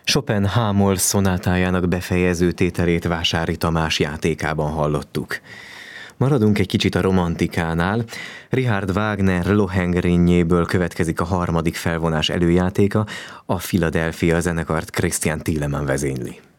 Chopin H-moll szonátájának befejező tételét Vásári Tamás játékában hallottuk. Maradunk egy kicsit a romantikánál. Richard Wagner Lohengrinjéből következik a harmadik felvonás előjátéka, a Philadelphia zenekart Christian Thielemann vezényli.